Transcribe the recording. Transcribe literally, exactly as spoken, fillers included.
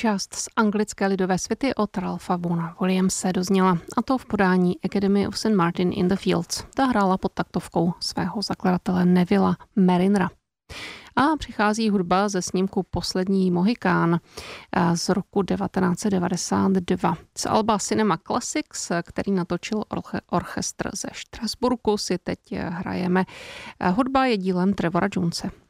část z anglické lidové svity od Ralpha Vaugha Williamse dozněla, a to v podání Academy of Saint Martin in the Fields. Ta hrála pod taktovkou svého zakladatele Nevilla Marinera. A přichází hudba ze snímku Poslední Mohikán z roku devatenáct set devadesát dva. Z alba Cinema Classics, který natočil orche- orchestr ze Štrasburku, si teď hrajeme. Hudba je dílem Trevora Jonese.